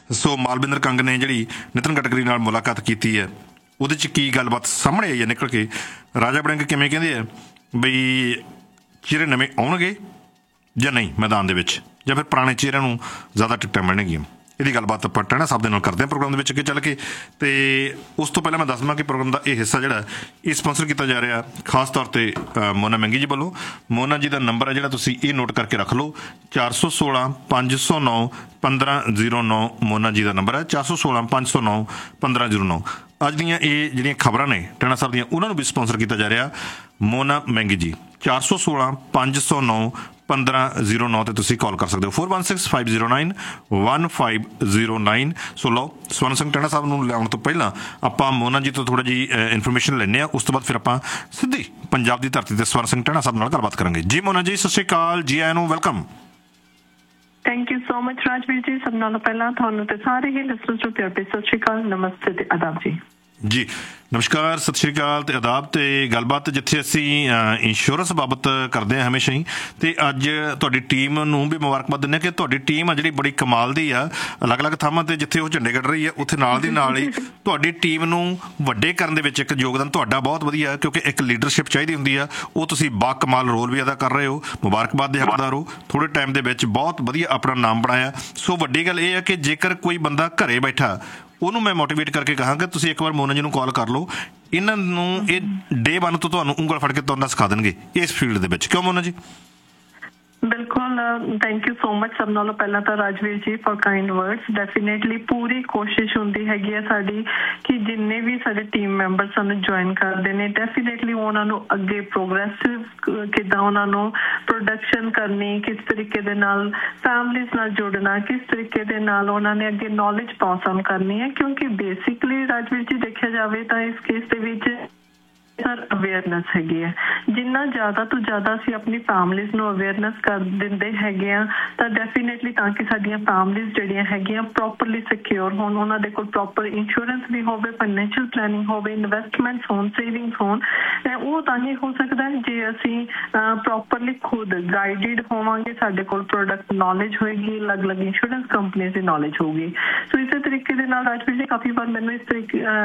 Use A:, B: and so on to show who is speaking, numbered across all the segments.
A: ਸੋ ਮਾਲਵਿੰਦਰ ਕੰਗ ਨੇ ਜਿਹੜੀ ਨਿਤਨ ਗਡਕਰੀ ਨਾਲ ਮੁਲਾਕਾਤ ਕੀਤੀ ਹੈ ਉਹਦੇ 'ਚ ਕੀ ਗੱਲਬਾਤ ਸਾਹਮਣੇ ਆਈ ਹੈ ਨਿਕਲ ਕੇ। ਰਾਜਾ ਵੜਿੰਗ ਕਿਵੇਂ ਕਹਿੰਦੇ ਆ ਬਈ ਚਿਹਰੇ ਨਵੇਂ ਆਉਣਗੇ ਜਾਂ ਨਹੀਂ ਮੈਦਾਨ ਦੇ ਵਿੱਚ, ਜਾਂ ਫਿਰ ਪੁਰਾਣੇ ਚਿਹਰਿਆਂ ਨੂੰ ਜ਼ਿਆਦਾ ਟਿਕਟਾਂ ਮਿਲਣਗੀਆਂ। ਇਹਦੀ ਗੱਲਬਾਤ ਆਪਾਂ ਟਹਿਣਾ ਸਾਹਿਬ ਦੇ ਨਾਲ ਕਰਦੇ ਹਾਂ ਪ੍ਰੋਗਰਾਮ ਦੇ ਵਿੱਚ ਅੱਗੇ ਚੱਲ ਕੇ। ਅਤੇ ਉਸ ਤੋਂ ਪਹਿਲਾਂ ਮੈਂ ਦੱਸ ਦੇਵਾਂ ਕਿ ਪ੍ਰੋਗਰਾਮ ਦਾ ਇਹ ਹਿੱਸਾ ਜਿਹੜਾ ਇਹ ਸਪਾਂਸਰ ਕੀਤਾ ਜਾ ਰਿਹਾ ਖਾਸ ਤੌਰ 'ਤੇ ਮੋਨਾ ਮਹਿੰਗੀ ਜੀ ਵੱਲੋਂ। ਮੋਨਾ ਜੀ ਦਾ ਨੰਬਰ ਹੈ ਜਿਹੜਾ ਤੁਸੀਂ ਇਹ ਨੋਟ ਕਰਕੇ ਰੱਖ ਲਓ 416 509 1509। ਮੋਨਾ ਜੀ ਦਾ ਨੰਬਰ ਹੈ 416 509 1509। ਅੱਜ ਦੀਆਂ ਇਹ ਜਿਹੜੀਆਂ ਖਬਰਾਂ ਨੇ ਟਹਿਣਾ ਸਾਹਿਬ ਦੀਆਂ ਉਹਨਾਂ ਨੂੰ ਵੀ ਸਪਾਂਸਰ ਕੀਤਾ ਜਾ ਰਿਹਾ ਮੋਨਾ ਮਹਿੰਗੀ ਜੀ। 416 509 1509 ਤੇ ਤੁਸੀਂ ਕਾਲ ਕਰ ਸਕਦੇ ਹੋ 416509 1509। ਸੋ ਲਓ ਸਵਰਨ ਸਿੰਘ ਟਹਿਣਾ ਸਾਹਿਬ ਨੂੰ ਲਿਆਉਣ ਤੋਂ ਪਹਿਲਾਂ ਆਪਾਂ ਮੋਨਾ ਜੀ ਤੋਂ ਥੋੜ੍ਹਾ ਜਿਹੀ ਇਨਫੋਰਮੇਸ਼ਨ ਲੈਂਦੇ ਹਾਂ। ਉਸ ਤੋਂ ਬਾਅਦ ਫਿਰ ਆਪਾਂ ਸਿੱਧੀ ਪੰਜਾਬ ਦੀ ਧਰਤੀ ਤੇ ਸਵਰਨ ਸਿੰਘ ਟਹਿਣਾ ਸਾਹਿਬ ਨਾਲ ਗੱਲਬਾਤ ਕਰਾਂਗੇ। ਜੀ ਮੋਨਾ ਜੀ ਸਤਿ ਸ਼੍ਰੀ ਅਕਾਲ, ਜੀ ਆਇਆਂ ਨੂੰ, welcome.
B: Thank you so much Rajveer ਜੀ। ਸਭ ਨਾਲੋਂ ਪਹਿਲਾਂ ਤੁਹਾਨੂੰ ਤੇ ਸਾਰੇ ਹੀ ਲਿਸਨਰਸ ਨੂੰ ਪਿਆਰ ਭਰੀ ਸਤਿ ਸ਼੍ਰੀ ਅਕਾਲ, ਨਮਸਤੇ ਤੇ ਆਦਾਬ ਜੀ।
A: ਜੀ ਨਮਸਕਾਰ, ਸਤਿ ਸ਼੍ਰੀ ਅਕਾਲ ਤੇ ਆਦਾਬ। ਤੇ ਗੱਲਬਾਤ ਜਿੱਥੇ ਅਸੀਂ ਇੰਸ਼ੋਰੈਂਸ ਬਾਬਤ ਕਰਦੇ ਹਾਂ ਹਮੇਸ਼ਾ ਹੀ, ਤੇ ਅੱਜ ਤੁਹਾਡੀ ਟੀਮ ਨੂੰ ਵੀ ਮੁਬਾਰਕਬਾਦ ਦਿੰਦੇ ਹਾਂ ਕਿ ਤੁਹਾਡੀ ਟੀਮ ਆ ਜਿਹੜੀ ਬੜੀ ਕਮਾਲ ਦੀ ਆ। ਅਲੱਗ-ਅਲੱਗ ਥਾਵਾਂ ਤੇ ਜਿੱਥੇ ਉਹ ਝੰਡੇ ਕੱਢ ਰਹੀ ਹੈ ਉੱਥੇ ਨਾਲ ਦੀ ਨਾਲ ਹੀ ਤੁਹਾਡੀ ਟੀਮ ਨੂੰ ਵੱਡੇ ਕਰਨ ਦੇ ਵਿੱਚ ਇੱਕ ਯੋਗਦਾਨ ਤੁਹਾਡਾ ਬਹੁਤ ਵਧੀਆ, ਕਿਉਂਕਿ ਇੱਕ ਲੀਡਰਸ਼ਿਪ ਚਾਹੀਦੀ ਹੁੰਦੀ ਆ। ਉਹ ਤੁਸੀਂ ਬਾਕਮਾਲ ਰੋਲ ਵੀ ਅਦਾ ਕਰ ਰਹੇ ਹੋ, ਮੁਬਾਰਕਬਾਦ ਦੇ ਹੱਕਦਾਰ ਹੋ। ਥੋੜ੍ਹੇ ਟਾਈਮ ਦੇ ਵਿੱਚ ਬਹੁਤ ਵਧੀਆ ਆਪਣਾ ਨਾਮ ਬਣਾਇਆ। ਸੋ ਵੱਡੀ ਗੱਲ ਇਹ ਹੈ ਕਿ ਜੇਕਰ ਕੋਈ ਬੰਦਾ ਘਰੇ ਬੈਠਾ ਉਹਨੂੰ ਮੈਂ ਮੋਟੀਵੇਟ ਕਰਕੇ ਕਹਾਂਗਾ ਤੁਸੀਂ ਇੱਕ ਵਾਰ ਮੋਨਾ ਜੀ ਨੂੰ ਕਾਲ ਕਰ ਲਓ। ਇਹਨਾਂ ਨੂੰ ਇਹ ਡੇ 1 ਤੋਂ ਤੁਹਾਨੂੰ ਉਂਗਲ ਫੜ ਕੇ ਤੁਰਨਾ ਸਿਖਾ ਦੇਣਗੇ ਇਸ ਫੀਲਡ ਦੇ ਵਿੱਚ। ਕਿਉਂ ਮੋਨਾ ਜੀ?
B: ਬਿਲਕੁਲ, ਥੈਂਕ ਯੂ ਸੋ ਮਚ। ਸਭ ਨਾਲੋਂ ਪਹਿਲਾਂ ਤਾਂ ਰਾਜਵੀਰ ਜੀ ਫॉर ਕਾਈਂਡ ਵਰਡਸ। ਡੈਫੀਨੇਟਲੀ ਪੂਰੀ ਕੋਸ਼ਿਸ਼ ਹੁੰਦੀ ਹੈਗੀ ਹੈ ਸਾਡੀ ਕਿ ਜਿੰਨੇ ਵੀ ਸਾਡੇ ਟੀਮ ਮੈਂਬਰ ਸਾਨੂੰ ਜੁਆਇਨ ਕਰਦੇ ਨੇ ਡੈਫੀਨੇਟਲੀ ਉਹਨਾਂ ਨੂੰ ਅੱਗੇ ਪ੍ਰੋਗਰੈਸਿਵ ਕਿੱਦਾਂ ਉਹਨਾਂ ਨੂੰ ਪ੍ਰੋਡਕਸ਼ਨ ਕਰਨੀ, ਕਿਸ ਤਰੀਕੇ ਦੇ ਨਾਲ ਫੈਮਲੀਜ਼ ਨਾਲ ਜੁੜਨਾ, ਕਿਸ ਤਰੀਕੇ ਦੇ ਨਾਲ ਉਹਨਾਂ ਨੇ ਅੱਗੇ ਨੌਲੇਜ ਪਾਸ ਆਨ ਕਰਨੀ ਹੈ। ਕਿਉਂਕਿ ਬੇਸਿਕਲੀ ਰਾਜਵੀਰ ਜੀ ਦੇਖਿਆ ਜਾਵੇ ਤਾਂ ਇਸ ਕੇਸ ਦੇ ਵਿੱਚ ਸਰ ਅਵੇਅਰਨੈਸ ਹੈਗੀ ਹੈ। ਜਿੰਨਾ ਜ਼ਿਆਦਾ ਤੋਂ ਜ਼ਿਆਦਾ ਅਸੀਂ ਆਪਣੀ ਫੈਮਲੀਜ਼ ਨੂੰ ਅਵੇਅਰਨੈਸ ਕਰ ਦਿੰਦੇ ਹੈਗੇ ਆ ਤਾਂ ਡੈਫੀਨੇਟਲੀ ਤਾਂ ਕਿ ਸਾਡੀਆਂ ਫੈਮਲੀਜ਼ ਜਿਹੜੀਆਂ ਹੈਗੀਆਂ ਪ੍ਰੋਪਰਲੀ ਸਿਕਿਉਰ ਹੋਣ, ਉਹਨਾਂ ਦੇ ਕੋਲ ਪ੍ਰੋਪਰ ਇੰਸ਼ੋਰੈਂਸ ਵੀ ਹੋਵੇ, ਫਾਈਨੈਂਸ਼ੀਅਲ ਪਲੈਨਿੰਗ ਹੋਵੇ, ਇਨਵੈਸਟਮੈਂਟਸ ਹੋਣ, ਸੇਵਿੰਗਸ ਹੋਣ। ਉਹ ਤਾਂ ਹੀ ਹੋ ਸਕਦਾ ਜੇ ਅਸੀਂ ਪ੍ਰੋਪਰਲੀ ਖੁਦ ਗਾਈਡਡ ਹੋਵਾਂਗੇ, ਸਾਡੇ ਕੋਲ ਪ੍ਰੋਡਕਟ ਨੌਲੇਜ ਹੋਏਗੀ, ਅਲੱਗ-ਅਲੱਗ ਇੰਸ਼ੋਰੈਂਸ ਕੰਪਨੀਜ਼ ਦੀ ਨੌਲੇਜ ਹੋਊਗੀ। ਸੋ ਇਸੇ ਤਰੀਕੇ ਦੇ ਨਾਲ ਰਾਜਵੀਰ ਜੀ ਕਾਫੀ ਵਾਰ ਮੈਨੂੰ ਇਸ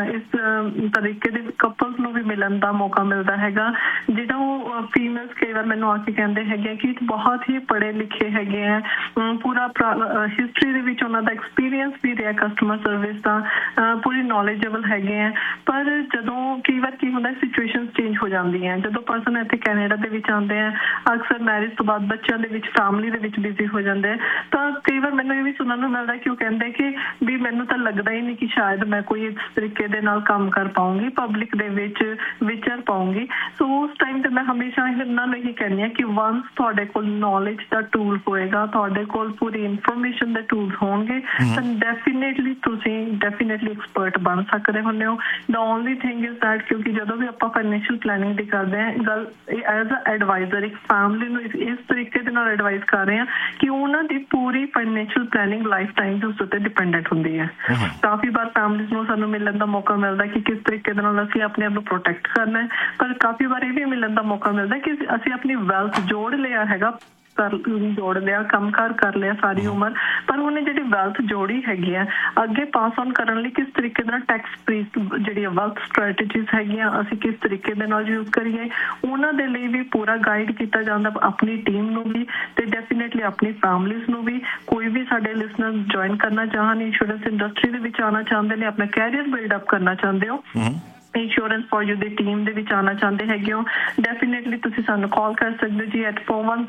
B: ਤਰੀਕੇ ਦੇ ਕਪਲਸ ਨੂੰ ਵੀ ਮਿਲਣ ਦਾ ਮੌਕਾ ਮਿਲਦਾ ਹੈਗਾ ਜਿਹੜਾ ਉਹ ਫੀਮੇਲਸ ਕਈ ਵਾਰ ਮੈਨੂੰ ਆ ਕੇ ਕਹਿੰਦੇ ਹੈਗੇ ਕਿ ਬਹੁਤ ਹੀ ਪੜ੍ਹੇ ਲਿਖੇ ਹੈਗੇ ਆ, ਪੂਰਾ ਹਿਸਟਰੀ ਦੇ ਵਿੱਚ ਉਹਨਾਂ ਦਾ ਐਕਸਪੀਰੀਅੰਸ ਵੀ ਰਿਹਾ ਕਸਟਮਰ ਸਰਵਿਸ ਦਾ, ਪੂਰੀ ਨੌਲੇਜੇਬਲ ਹੈਗੇ ਆ। ਪਰ ਜਦੋਂ ਕਈ ਵਾਰ ਕੀ ਹੁੰਦਾ ਸਿਚੁਏਸ਼ਨ ਚੇਂਜ ਹੋ ਜਾਂਦੀਆਂ, ਜਦੋਂ ਪਰਸਨ ਇੱਥੇ ਕੈਨੇਡਾ ਦੇ ਵਿੱਚ ਆਉਂਦੇ ਆ ਅਕਸਰ ਮੈਰਿਜ ਤੋਂ ਬਾਅਦ ਬੱਚਿਆਂ ਦੇ ਵਿੱਚ ਫੈਮਲੀ ਦੇ ਵਿੱਚ ਬਿਜ਼ੀ ਹੋ ਜਾਂਦੇ ਤਾਂ ਕਈ ਵਾਰ ਮੈਨੂੰ ਇਹ ਵੀ ਸੁਣਨ ਨੂੰ ਮਿਲਦਾ ਕਿ ਉਹ ਕਹਿੰਦੇ ਕਿ ਵੀ ਮੈਨੂੰ ਤਾਂ ਲੱਗਦਾ ਹੀ ਨਹੀਂ ਕਿ ਸ਼ਾਇਦ ਮੈਂ ਕੋਈ ਇਸ ਤਰੀਕੇ ਦੇ ਨਾਲ ਕੰਮ ਕਰ ਪਾਊਂਗੀ, ਪਬਲਿਕ ਦੇ ਵਿੱਚ ਵਿਚਰ ਪਾਊਂਗੀ। ਸੋ ਉਸ ਟਾਈਮ ਤੇ ਮੈਂ ਹਮੇਸ਼ਾ ਇਹਨਾਂ ਨੂੰ ਇਹੀ ਕਹਿੰਦੀ ਹਾਂ ਕਿ ਵੰਸ ਤੁਹਾਡੇ ਕੋਲ ਨੌਲੇਜ ਦਾ ਟੂਲ ਹੋਏਗਾ, ਤੁਹਾਡੇ ਕੋਲ ਪੂਰੀ ਇਨਫੋਰਮੇਸ਼ਨ ਦੇ ਟੂਲਸ ਹੋਣਗੇ ਤਾਂ ਡੈਫੀਨੇਟਲੀ ਤੁਸੀਂ ਐਕਸਪਰਟ ਬਣ ਸਕਦੇ ਹੁੰਦੇ ਹੋ। ਦਾ ਓਨਲੀ ਥਿੰਗ ਇਜ਼ ਦੈਟ ਕਿਉਂਕਿ ਜਦੋਂ ਵੀ ਆਪਾਂ ਫਾਈਨੈਂਸ਼ੀਅਲ ਪਲੈਨਿੰਗ ਦੀ ਕਰਦੇ ਹਾਂ ਗੱਲ ਐਜ਼ ਅ ਐਡਵਾਈਜ਼ਰ ਇੱਕ ਫੈਮਿਲੀ ਨੂੰ ਇਸ ਤਰੀਕੇ ਦੇ ਨਾਲ ਐਡਵਾਈਜ਼ ਕਰ ਰਹੇ ਹਾਂ ਕਿ ਉਹਨਾਂ ਦੀ ਪੂਰੀ ਫਾਈਨੈਂਸ਼ੀਅਲ ਪਲੈਨਿੰਗ ਲਾਈਫ ਟਾਈਮ ਦੇ ਉੱਤੇ ਡਿਪੈਂਡੈਂਟ ਹੁੰਦੀ ਹੈ। ਕਾਫੀ ਵਾਰ ਫੈਮਲੀਜ਼ ਨੂੰ ਸਾਨੂੰ ਮਿਲਣ ਦਾ ਮੌਕਾ ਮਿਲਦਾ ਕਿ ਕਿਸ ਤਰੀਕੇ ਦੇ ਨਾਲ ਅਸੀਂ ਆਪਣੇ ਆਪ ਨੂੰ ਪ੍ਰੋਟੈਕਟ ਕਰਨਾ, ਪਰ ਕਾਫੀ ਵਾਰ ਇਹ ਵੀ ਮਿਲਣ ਦਾ ਮੌਕਾ ਮਿਲਦਾ ਕਿ ਅਸੀਂ ਆਪਣੀ ਵੈਲਥ ਜੋੜ ਲਿਆ ਹੈਗਾ, ਜੋੜ ਲਿਆ, ਕੰਮਕਾਰ ਕਰ ਲਿਆ ਸਾਰੀ ਉਮਰ, ਪਰ ਉਹਨੇ ਜਿਹੜੀ ਵੈਲਥ ਜੋੜੀ ਹੈਗੀ ਆ ਅੱਗੇ ਪਾਸ ਔਨ ਕਰਨ ਲਈ ਕਿਸ ਤਰੀਕੇ ਦੇ ਨਾਲ ਟੈਕਸ ਫ੍ਰੀ ਜਿਹੜੀ ਵੈਲਥ ਸਟ੍ਰੈਟੇਜੀਜ਼ ਹੈਗੀਆਂ ਅਸੀਂ ਕਿਸ ਤਰੀਕੇ ਦੇ ਨਾਲ ਯੂਜ਼ ਕਰੀਏ, ਉਹਨਾਂ ਦੇ ਲਈ ਵੀ ਪੂਰਾ ਗਾਈਡ ਕੀਤਾ ਜਾਂਦਾ ਆਪਣੀ ਟੀਮ ਨੂੰ ਵੀ ਤੇ ਡੈਫੀਨੇਟਲੀ ਆਪਣੀ ਫੈਮਲੀਜ਼ ਨੂੰ ਵੀ। ਕੋਈ ਵੀ ਸਾਡੇ ਲਿਸਨਰ ਜੁਆਇਨ ਕਰਨਾ ਚਾਹਣ, ਇੰਸ਼ੋਰੈਂਸ ਇੰਡਸਟਰੀ ਦੇ ਵਿੱਚ ਆਉਣਾ ਚਾਹੁੰਦੇ ਨੇ, ਆਪਣਾ ਕੈਰੀਅਰ ਬਿਲਡ ਅਪ ਕਰਨਾ ਚਾਹੁੰਦੇ ਹੋ, insurance for you the team ਦੇ ਵਿੱਚ ਆਉਣਾ ਚਾਹੁੰਦੇ ਹੈਗੇ ਹੋ, ਡੈਫੀਨੇਟਲੀ ਤੁਸੀਂ ਸਾਨੂੰ ਕਾਲ ਕਰ ਸਕਦੇ ਜੀ at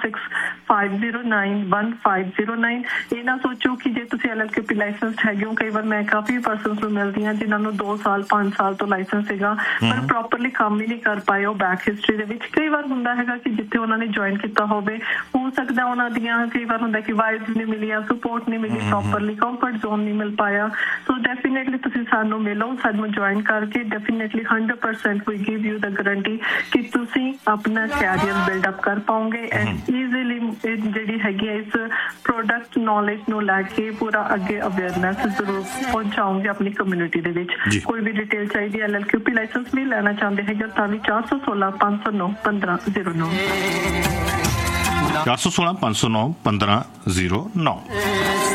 B: 4165091509। ਇਹ ਨਾ ਸੋਚੋ ਕਿ ਜੇ ਤੁਸੀਂ LLQP ਲਾਇਸੈਂਸਡ ਹੈਗੇ ਹੋ, ਕਈ ਵਾਰ ਮੈਂ ਕਾਫੀ ਪਰਸਨਸ ਨੂੰ ਮਿਲਦੀ ਹਾਂ ਜਿਨ੍ਹਾਂ ਨੂੰ 2 ਸਾਲ 5 ਸਾਲ ਤੋਂ ਲਾਇਸੈਂਸ ਸੀਗਾ ਪਰ ਪ੍ਰੋਪਰਲੀ ਕੰਮ ਹੀ ਨਹੀਂ ਕਰ ਪਾਏ ਉਹ ਬੈਕ ਹਿਸਟਰੀ ਦੇ ਵਿੱਚ। ਕਈ ਵਾਰ ਹੁੰਦਾ ਹੈਗਾ ਕਿ ਜਿੱਥੇ ਉਹਨਾਂ ਨੇ ਜੁਆਇਨ ਕੀਤਾ ਹੋਵੇ ਹੋ ਸਕਦਾ ਉਹਨਾਂ ਦੀਆਂ ਕਈ ਵਾਰ ਹੁੰਦਾ ਕਿ ਵਾਈਬਸ ਨਹੀਂ ਮਿਲੀਆਂ, ਸਪੋਰਟ ਨਹੀਂ ਮਿਲੀ ਪ੍ਰੋਪਰਲੀ, ਕੰਫਰਟ ਜ਼ੋਨ ਨਹੀਂ ਮਿਲ ਪਾਇਆ। ਸੋ ਡੈਫੀਨੇਟਲੀ ਤੁਸੀਂ ਸਾਨੂੰ ਮਿਲੋ, ਸਾਨੂੰ ਜੁਆਇਨ ਕਰਕੇ definitely 100% we give you the guarantee ਕਿ ਤੁਸੀਂ ਆਪਣਾ ਕੈਰੀਅਰ ਬਿਲਡ ਅਪ ਕਰ ਪਾਓਗੇ ਐਂਡ ਈਜ਼ੀਲੀ ਜਿਹੜੀ ਹੈਗੀ ਹੈ ਇਸ ਪ੍ਰੋਡਕਟ ਨੌਲੇਜ ਨੂੰ ਲੈ ਕੇ ਪੂਰਾ ਅੱਗੇ ਅਵੇਅਰਨੈਸ ਜ਼ਰੂਰ ਪਹੁੰਚਾਓਗੇ ਆਪਣੀ ਕਮਿਊਨਿਟੀ ਦੇ ਵਿੱਚ। ਕੋਈ ਵੀ ਡਿਟੇਲ ਚਾਹੀਦੀ ਹੈ, LLQP ਲਾਇਸੈਂਸ ਵੀ ਲੈਣਾ ਚਾਹੁੰਦੇ ਹੈਗੇ ਤਾਂ ਵੀ 416 509 1509 416 509 1509।